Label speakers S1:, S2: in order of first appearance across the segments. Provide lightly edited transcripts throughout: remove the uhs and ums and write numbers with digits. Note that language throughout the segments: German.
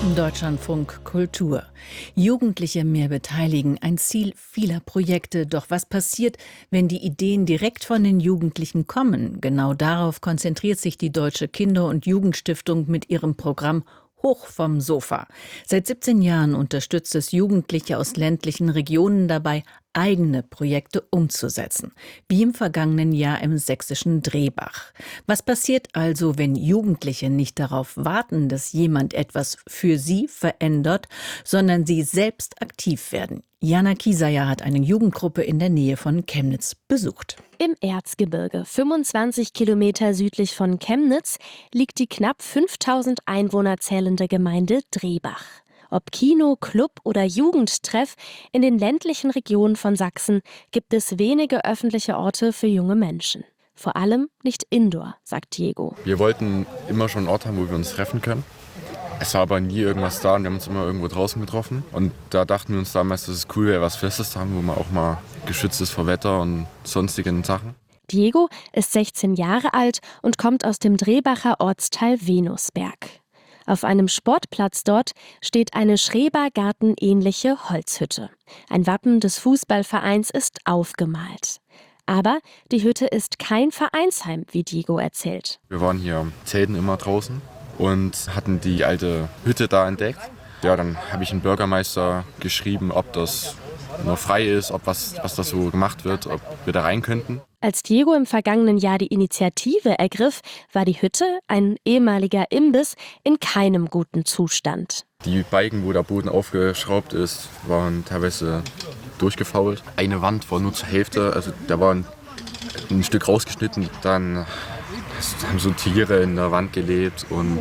S1: Deutschlandfunk Kultur. Jugendliche mehr beteiligen, ein Ziel vieler Projekte. Doch was passiert, wenn die Ideen direkt von den Jugendlichen kommen? Genau darauf konzentriert sich die Deutsche Kinder- und Jugendstiftung mit ihrem Programm Hoch vom Sofa. Seit 17 Jahren unterstützt es Jugendliche aus ländlichen Regionen dabei, eigene Projekte umzusetzen. Wie im vergangenen Jahr im sächsischen Drehbach. Was passiert also, wenn Jugendliche nicht darauf warten, dass jemand etwas für sie verändert, sondern sie selbst aktiv werden? Jana Kieseyer hat eine Jugendgruppe in der Nähe von Chemnitz besucht.
S2: Im Erzgebirge, 25 Kilometer südlich von Chemnitz, liegt die knapp 5000 Einwohner zählende Gemeinde Drehbach. Ob Kino, Club oder Jugendtreff, in den ländlichen Regionen von Sachsen gibt es wenige öffentliche Orte für junge Menschen. Vor allem nicht indoor, sagt Diego.
S3: Wir wollten immer schon einen Ort haben, wo wir uns treffen können. Es war aber nie irgendwas da und wir haben uns immer irgendwo draußen getroffen. Und da dachten wir uns damals, dass es cool wäre, was Festes zu haben, wo man auch mal geschützt ist vor Wetter und sonstigen Sachen.
S2: Diego ist 16 Jahre alt und kommt aus dem Drehbacher Ortsteil Venusberg. Auf einem Sportplatz dort steht eine Schrebergarten-ähnliche Holzhütte. Ein Wappen des Fußballvereins ist aufgemalt. Aber die Hütte ist kein Vereinsheim, wie Diego erzählt.
S3: Wir waren hier zelten immer draußen und hatten die alte Hütte da entdeckt. Ja, dann habe ich einen Bürgermeister geschrieben, ob das noch frei ist, ob was da so gemacht wird, ob wir da rein könnten.
S2: Als Diego im vergangenen Jahr die Initiative ergriff, war die Hütte, ein ehemaliger Imbiss, in keinem guten Zustand.
S3: Die Balken, wo der Boden aufgeschraubt ist, waren teilweise durchgefault. Eine Wand war nur zur Hälfte, also da war ein Stück rausgeschnitten. Dann haben so Tiere in der Wand gelebt und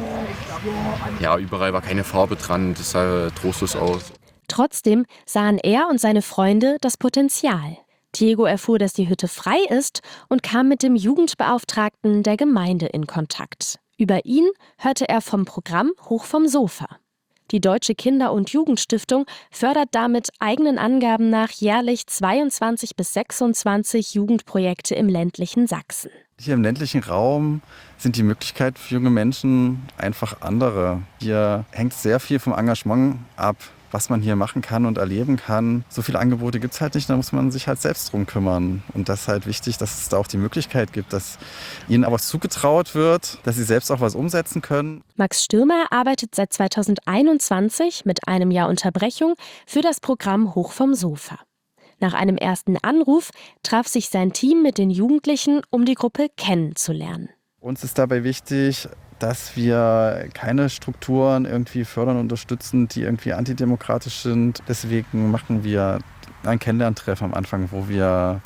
S3: ja, überall war keine Farbe dran, das sah trostlos aus.
S2: Trotzdem sahen er und seine Freunde das Potenzial. Diego erfuhr, dass die Hütte frei ist und kam mit dem Jugendbeauftragten der Gemeinde in Kontakt. Über ihn hörte er vom Programm Hoch vom Sofa. Die Deutsche Kinder- und Jugendstiftung fördert damit eigenen Angaben nach jährlich 22 bis 26 Jugendprojekte im ländlichen Sachsen.
S4: Hier im ländlichen Raum sind die Möglichkeiten für junge Menschen einfach andere. Hier hängt sehr viel vom Engagement ab, was man hier machen kann und erleben kann. So viele Angebote gibt es halt nicht, da muss man sich halt selbst drum kümmern. Und das ist halt wichtig, dass es da auch die Möglichkeit gibt, dass ihnen aber zugetraut wird, dass sie selbst auch was umsetzen können.
S2: Max Stürmer arbeitet seit 2021 mit einem Jahr Unterbrechung für das Programm Hoch vom Sofa. Nach einem ersten Anruf traf sich sein Team mit den Jugendlichen, um die Gruppe kennenzulernen.
S4: Uns ist dabei wichtig, dass wir keine Strukturen irgendwie fördern und unterstützen, die irgendwie antidemokratisch sind. Deswegen machen wir ein Kennenlerntreff am Anfang, wo wir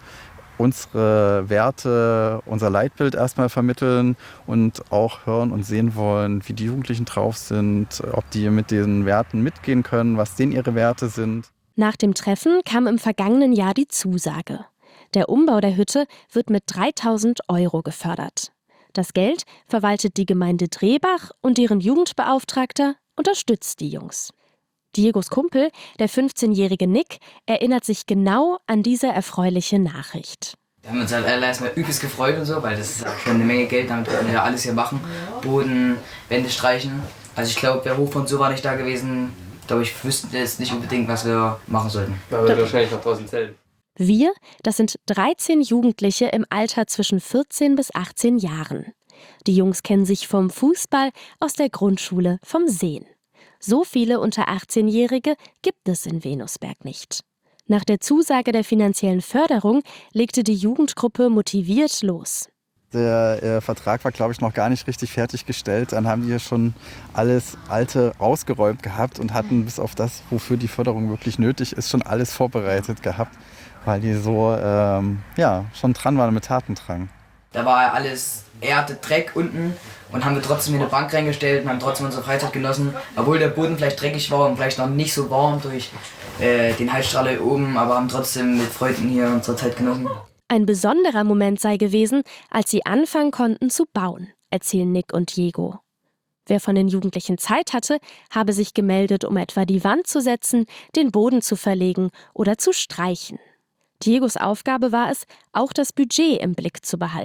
S4: unsere Werte, unser Leitbild erstmal vermitteln und auch hören und sehen wollen, wie die Jugendlichen drauf sind, ob die mit den Werten mitgehen können, was denen ihre Werte sind.
S2: Nach dem Treffen kam im vergangenen Jahr die Zusage. Der Umbau der Hütte wird mit 3.000 € gefördert. Das Geld verwaltet die Gemeinde Drehbach und deren Jugendbeauftragter unterstützt die Jungs. Diegos Kumpel, der 15-jährige Nick, erinnert sich genau an diese erfreuliche Nachricht.
S5: Wir haben uns halt alle erstmal übelst gefreut und so, weil das ist schon eine Menge Geld, damit können wir ja alles hier machen. Boden, Wände streichen. Also ich glaube, wäre Hoch von so war nicht da gewesen, glaube ich, wüssten wir jetzt nicht unbedingt, was wir machen sollten.
S6: Weil wir wahrscheinlich noch draußen zelten.
S2: Wir, das sind 13 Jugendliche im Alter zwischen 14 bis 18 Jahren. Die Jungs kennen sich vom Fußball, aus der Grundschule, vom Sehen. So viele unter 18-Jährige gibt es in Venusberg nicht. Nach der Zusage der finanziellen Förderung legte die Jugendgruppe motiviert los.
S4: Der Vertrag war, glaube ich, noch gar nicht richtig fertiggestellt. Dann haben die hier schon alles Alte ausgeräumt gehabt und hatten bis auf das, wofür die Förderung wirklich nötig ist, schon alles vorbereitet gehabt, weil die so schon dran waren mit Tatendrang.
S5: Da war alles Erde, Dreck unten und haben wir trotzdem hier eine Bank reingestellt und haben trotzdem unsere Freizeit genossen. Obwohl der Boden vielleicht dreckig war und vielleicht noch nicht so warm durch den Heizstrahler oben, aber haben trotzdem mit Freunden hier unsere Zeit genossen.
S2: Ein besonderer Moment sei gewesen, als sie anfangen konnten zu bauen, erzählen Nick und Diego. Wer von den Jugendlichen Zeit hatte, habe sich gemeldet, um etwa die Wand zu setzen, den Boden zu verlegen oder zu streichen. Diegos Aufgabe war es, auch das Budget im Blick zu behalten.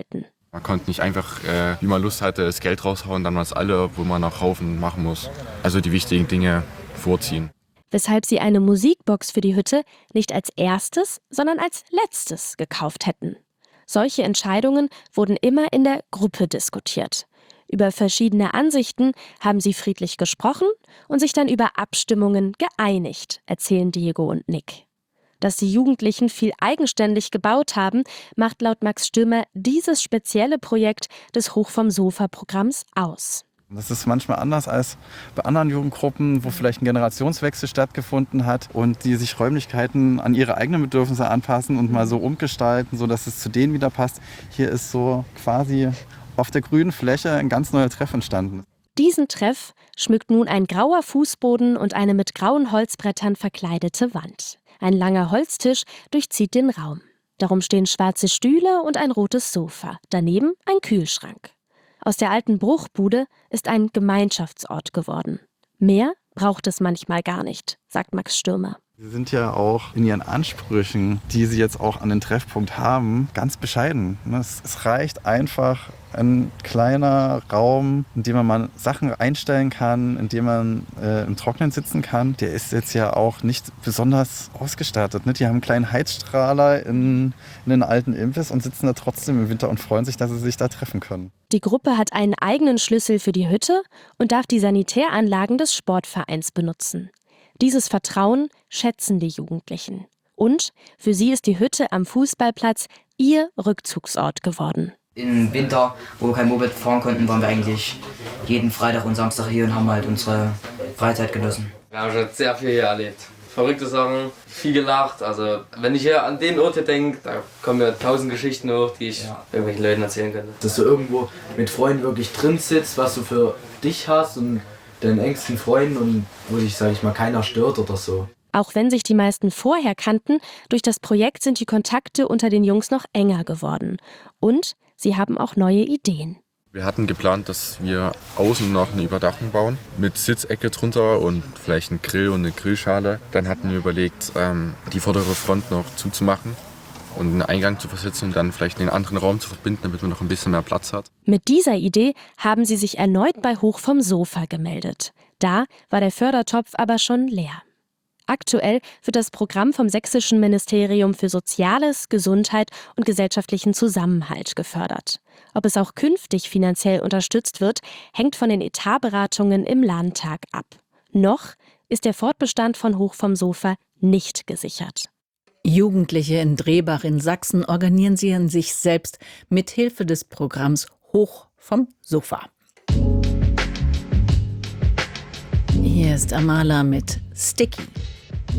S3: Man konnte nicht einfach, wie man Lust hatte, das Geld raushauen, dann was alle, wo man noch Haufen machen muss. Also die wichtigen Dinge vorziehen.
S2: Weshalb sie eine Musikbox für die Hütte nicht als erstes, sondern als letztes gekauft hätten. Solche Entscheidungen wurden immer in der Gruppe diskutiert. Über verschiedene Ansichten haben sie friedlich gesprochen und sich dann über Abstimmungen geeinigt, erzählen Diego und Nick. Dass die Jugendlichen viel eigenständig gebaut haben, macht laut Max Stürmer dieses spezielle Projekt des Hoch vom Sofa-Programms aus.
S4: Das ist manchmal anders als bei anderen Jugendgruppen, wo vielleicht ein Generationswechsel stattgefunden hat und die sich Räumlichkeiten an ihre eigenen Bedürfnisse anpassen und mal so umgestalten, sodass es zu denen wieder passt. Hier ist so quasi auf der grünen Fläche ein ganz neuer Treff entstanden.
S2: Diesen Treff schmückt nun ein grauer Fußboden und eine mit grauen Holzbrettern verkleidete Wand. Ein langer Holztisch durchzieht den Raum. Darum stehen schwarze Stühle und ein rotes Sofa. Daneben ein Kühlschrank. Aus der alten Bruchbude ist ein Gemeinschaftsort geworden. Mehr braucht es manchmal gar nicht, sagt Max Stürmer.
S4: Sie sind ja auch in ihren Ansprüchen, die sie jetzt auch an den Treffpunkt haben, ganz bescheiden. Es reicht einfach ein kleiner Raum, in dem man mal Sachen einstellen kann, in dem man im Trocknen sitzen kann. Der ist jetzt ja auch nicht besonders ausgestattet. Die haben einen kleinen Heizstrahler in den alten Imbiss und sitzen da trotzdem im Winter und freuen sich, dass sie sich da treffen können.
S2: Die Gruppe hat einen eigenen Schlüssel für die Hütte und darf die Sanitäranlagen des Sportvereins benutzen. Dieses Vertrauen schätzen die Jugendlichen. Und für sie ist die Hütte am Fußballplatz ihr Rückzugsort geworden.
S5: Im Winter, wo wir kein Moped fahren konnten, waren wir eigentlich jeden Freitag und Samstag hier und haben halt unsere Freizeit genossen.
S6: Wir haben schon sehr viel hier erlebt. Verrückte Sachen, viel gelacht. Also wenn ich hier an den Ort hier denke, da kommen mir 1000 Geschichten hoch, die ich irgendwelchen Leuten erzählen könnte.
S7: Dass du irgendwo mit Freunden wirklich drin sitzt, was du für dich hast und deinen engsten Freunden und wo dich, sag ich mal, keiner stört oder so.
S2: Auch wenn sich die meisten vorher kannten, durch das Projekt sind die Kontakte unter den Jungs noch enger geworden. Und sie haben auch neue Ideen.
S3: Wir hatten geplant, dass wir außen noch eine Überdachung bauen, mit Sitzecke drunter und vielleicht einen Grill und eine Grillschale. Dann hatten wir überlegt, die vordere Front noch zuzumachen und einen Eingang zu versetzen und dann vielleicht den anderen Raum zu verbinden, damit man noch ein bisschen mehr Platz hat.
S2: Mit dieser Idee haben sie sich erneut bei Hoch vom Sofa gemeldet. Da war der Fördertopf aber schon leer. Aktuell wird das Programm vom Sächsischen Ministerium für Soziales, Gesundheit und gesellschaftlichen Zusammenhalt gefördert. Ob es auch künftig finanziell unterstützt wird, hängt von den Etatberatungen im Landtag ab. Noch ist der Fortbestand von Hoch vom Sofa nicht gesichert.
S1: Jugendliche in Drehbach in Sachsen organisieren sich selbst mit Hilfe des Programms Hoch vom Sofa. Hier ist Amala mit Sticky.